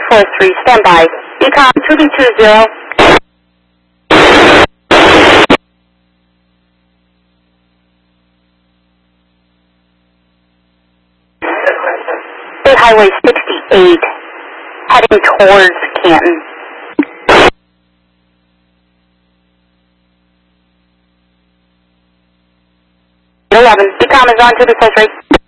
243, stand by. Econ 2220. State Highway 68, heading towards Canton. 11, Econ is on 2243.